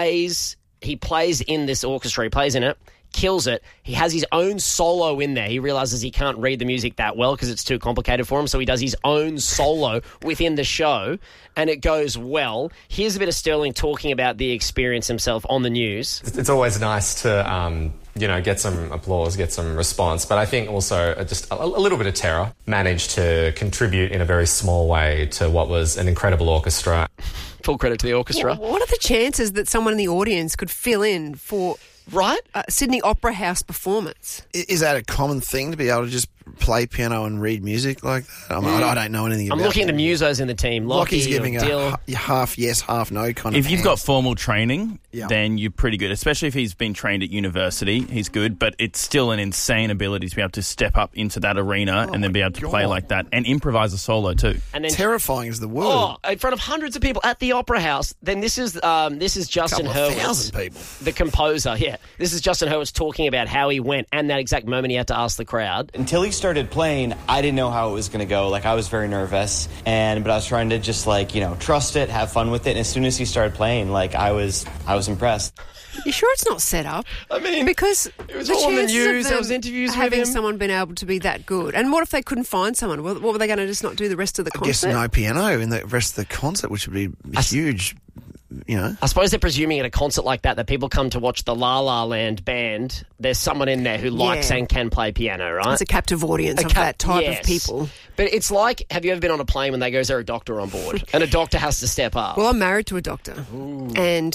He plays in this orchestra. He plays in it, kills it. He has his own solo in there. He realises he can't read the music that well because it's too complicated for him, so he does his own solo within the show, and it goes well. Here's a bit of Sterling talking about the experience himself on the news. It's always nice to, get some applause, get some response, but I think also just a little bit of terror. Managed to contribute in a very small way to what was an incredible orchestra. Full credit to the orchestra. What are the chances that someone in the audience could fill in for a Sydney Opera House performance? Is that a common thing to be able to just play piano and read music like that? I mean, I don't know anything about it. I'm looking at the musos in the team. Lockie's giving a half yes, half no kind of If you've got formal training, then you're pretty good, especially if he's been trained at university. He's good, but it's still an insane ability to be able to step up into that arena and then be able to play like that and improvise a solo too. And then, terrifying is the word. Oh, in front of hundreds of people at the Opera House. Then this is Justin Hurwitz, 1,000 people, the composer. Yeah, this is Justin Hurwitz talking about how he went and that exact moment he had to ask the crowd. Until he started playing, I didn't know how it was going to go. Like, I was very nervous, but I was trying to just trust it, have fun with it. And as soon as he started playing, I was impressed. You sure it's not set up? I mean, because it was all on the news. There was interviews with him. Having someone been able to be that good, and what if they couldn't find someone? What were they going to just not do the rest of the concert? I guess no piano in the rest of the concert, which would be huge. I suppose they're presuming at a concert like that people come to watch the La La Land band. There's someone in there who likes and can play piano, right? It's a captive audience of that type of people. But it's like, have you ever been on a plane when they go, is there a doctor on board? And a doctor has to step up. Well, I'm married to a doctor. Ooh. And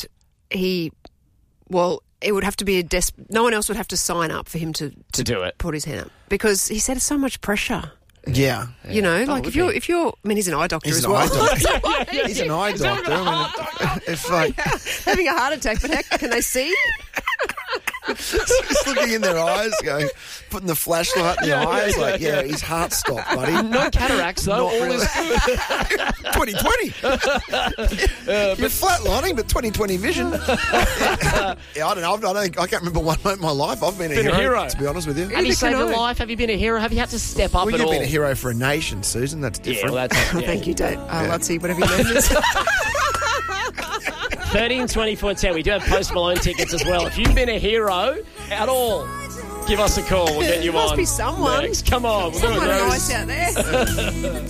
it would have to be no one else would have to sign up for him to do it. Put his hand up. Because he said it's so much pressure. Yeah. You know, if you're, I mean, he's an eye doctor as well. He's an eye doctor. It's like having a heart attack, but heck, can they see? Just looking in their eyes, going, putting the flashlight in the eyes, like, his heart stopped, buddy. No cataracts, though. All is good. 20/20. You're flatlining, but 20/20 vision. I don't know. I can't remember one moment in my life I've been a hero, to be honest with you. Have you saved your life? Have you been a hero? Have you had to step up at all? You've been a hero for a nation, Susan. That's different. Yeah, well, thank you, Dave. Let's see, whatever your name is. 13 24 10. We do have Post Malone tickets as well. If you've been a hero at all, give us a call. We'll get you on. Must be someone. Next. Come on. Someone nice out there. The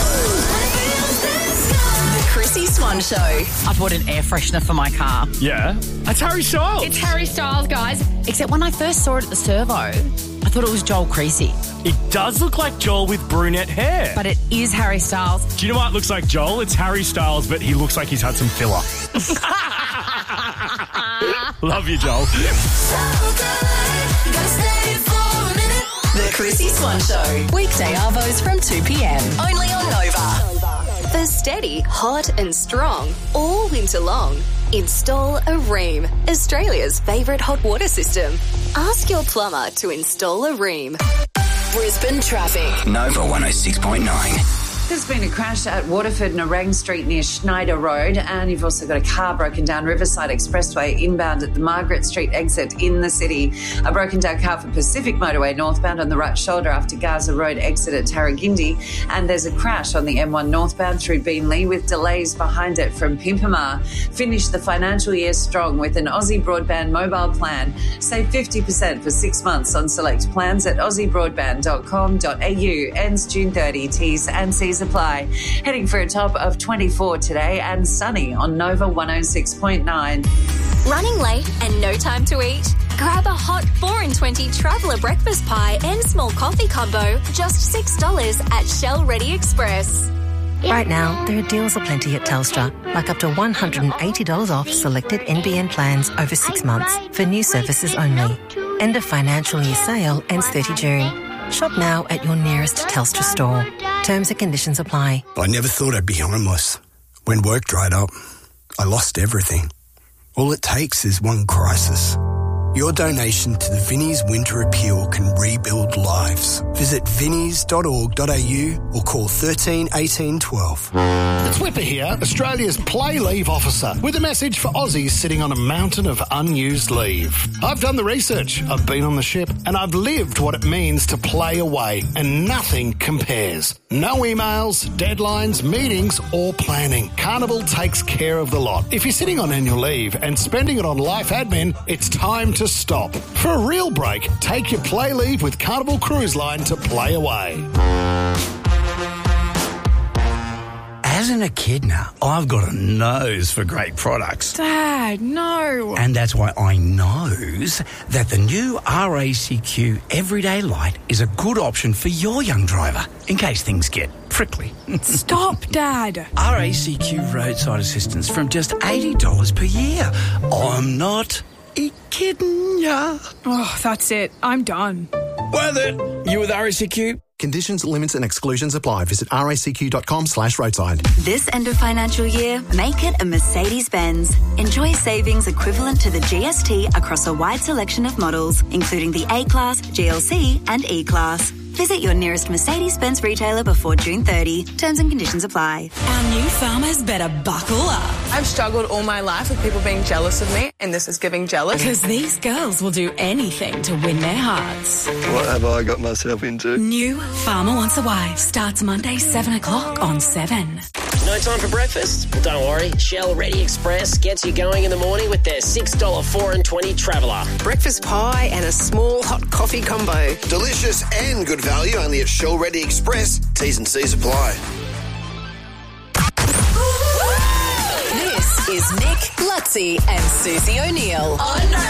Chrissy Swan Show. I bought an air freshener for my car. Yeah. That's Harry Styles. It's Harry Styles, guys. Except when I first saw it at the servo, I thought it was Joel Creasy. It does look like Joel with brunette hair. But it is Harry Styles. Do you know what looks like Joel? It's Harry Styles, but he looks like he's had some filler. Love you, Joel. The Chrissy Swan Show. Weekday arvos from 2 p.m. Only on Nova. For steady, hot and strong all winter long, install a Rheem, Australia's favourite hot water system. Ask your plumber to install a Rheem. Brisbane traffic. Nova 106.9. There's been a crash at Waterford and Orang Street near Schneider Road, and you've also got a car broken down Riverside Expressway inbound at the Margaret Street exit in the city. A broken down car for Pacific Motorway northbound on the right shoulder after Gaza Road exit at Tarragindi, and there's a crash on the M1 northbound through Beenleigh with delays behind it from Pimpamar. Finish the financial year strong with an Aussie Broadband mobile plan. Save 50% for 6 months on select plans at aussiebroadband.com.au. Ends June 30. T's and C's apply. Heading for a top of 24 today and sunny on Nova 106.9. Running late and no time to eat? Grab a hot 4 in 20 traveller breakfast pie and small coffee combo, just $6 at Shell Ready Express. Right now, there are deals aplenty at Telstra, like up to $180 off selected NBN plans over 6 months for new services only. End of financial year sale ends 30 June. Shop now at your nearest Telstra store. Terms and conditions apply. I never thought I'd be homeless. When work dried up, I lost everything. All it takes is one crisis. Your donation to the Vinnie's Winter Appeal can rebuild lives. Visit vinnies.org.au or call 13 18 12. It's Whipper here, Australia's Play Leave officer, with a message for Aussies sitting on a mountain of unused leave. I've done the research, I've been on the ship, and I've lived what it means to play away, and nothing compares. No emails, deadlines, meetings, or planning. Carnival takes care of the lot. If you're sitting on annual leave and spending it on life admin, it's time to stop. For a real break, take your Play Leave with Carnival Cruise Line to play away. As an echidna, I've got a nose for great products. Dad, no. And that's why I knows that the new RACQ Everyday Light is a good option for your young driver, in case things get prickly. Stop, Dad. RACQ roadside assistance from just $80 per year. I'm not kidding ya. Oh, that's it. I'm done. Worth it. You with RACQ? Conditions, limits and exclusions apply. Visit racq.com/roadside. This end of financial year, make it a Mercedes-Benz. Enjoy savings equivalent to the GST across a wide selection of models, including the A-Class, GLC and E-Class. Visit your nearest Mercedes-Benz retailer before June 30. Terms and conditions apply. Our new farmers better buckle up. I've struggled all my life with people being jealous of me, and this is giving jealous. Because these girls will do anything to win their hearts. What have I got myself into? New Farmer Wants a Wife starts Monday 7 o'clock on 7. No time for breakfast? Well, don't worry. Shell Ready Express gets you going in the morning with their $6 4.20 Traveller. Breakfast pie and a small hot coffee combo. Delicious and good value only at Shell Ready Express. T's and C's apply. This is Nick, Lutzi and Susie O'Neill on